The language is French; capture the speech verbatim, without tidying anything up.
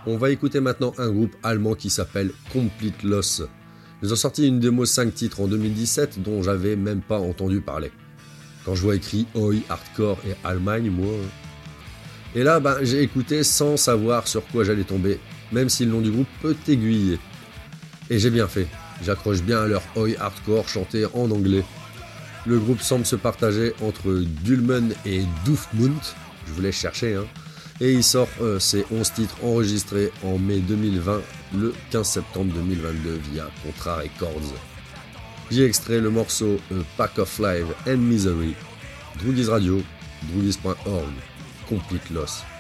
On va écouter maintenant un groupe allemand qui s'appelle Complete Loss. Ils ont sorti une démo cinq titres en deux mille dix-sept dont j'avais même pas entendu parler. Quand je vois écrit Oi, Hardcore et Allemagne, moi... Et là, ben, j'ai écouté sans savoir sur quoi j'allais tomber, même si le nom du groupe peut t'aiguiller. Et j'ai bien fait, j'accroche bien à leur Oi Hardcore chanté en anglais. Le groupe semble se partager entre Dulmen et Doofmund, je vous laisse chercher, hein. Et il sort euh, ses onze titres enregistrés en mai deux mille vingt, le quinze septembre deux mille vingt-deux via Contra Records. J'ai extrait le morceau A Pack of Life and Misery, Droogies Radio, droogies point org, Complete Loss.